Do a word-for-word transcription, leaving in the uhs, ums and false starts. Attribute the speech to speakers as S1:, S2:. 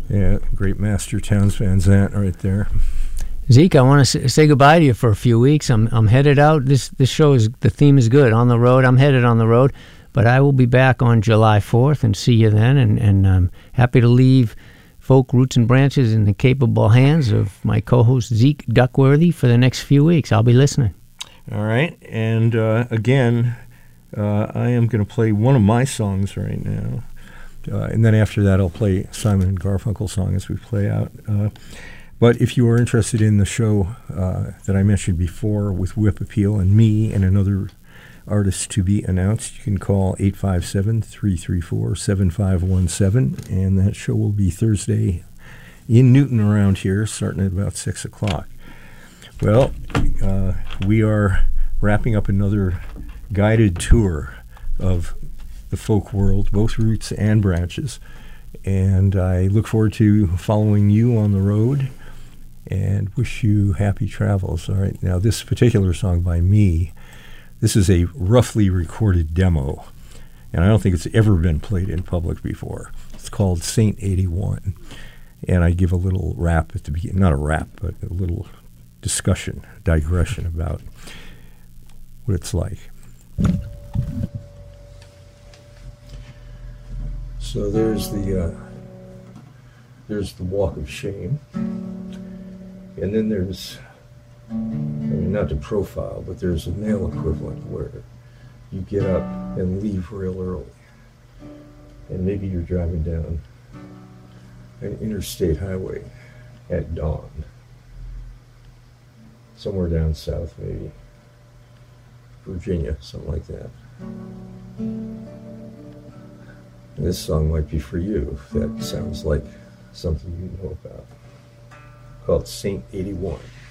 S1: Yeah, great master Townes Van Zandt right there.
S2: Zeke, I want to say goodbye to you for a few weeks. I'm I'm headed out. This this show is, the theme is good. On the road. I'm headed on the road, but I will be back on July fourth and see you then. And and I'm happy to leave Folk Roots and Branches in the capable hands of my co-host Zeke Duckworthy for the next few weeks. I'll be listening.
S1: All right, and uh, again, uh, I am going to play one of my songs right now. Uh, and then after that, I'll play Simon and Garfunkel song as we play out. Uh, but if you are interested in the show uh, that I mentioned before with Whip Appeal and me and another artist to be announced, you can call eight five seven, three three four, seven five one seven. And that show will be Thursday in Newton around here, starting at about six o'clock. Well, uh, we are wrapping up another guided tour of the folk world, both Roots and Branches, and I look forward to following you on the road and wish you happy travels. All right, now this particular song by me, this is a roughly recorded demo, and I don't think it's ever been played in public before. It's called Saint eighty-one, and I give a little rap at the beginning, not a rap, but a little discussion, digression about what it's like. So there's the uh, there's the walk of shame, and then there's, I mean, not to profile, but there's a male equivalent where you get up and leave real early, and maybe you're driving down an interstate highway at dawn, somewhere down south, maybe Virginia, something like that. And this song might be for you, if that sounds like something you know about. Called Saint eighty-one.